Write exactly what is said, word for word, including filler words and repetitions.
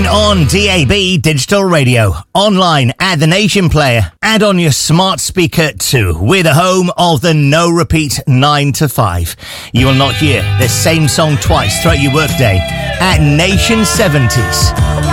on D A B Digital Radio, online at the Nation Player, and on your smart speaker too. We're the home of the no repeat nine to five. You will not hear the same song twice throughout your workday at Nation seventies.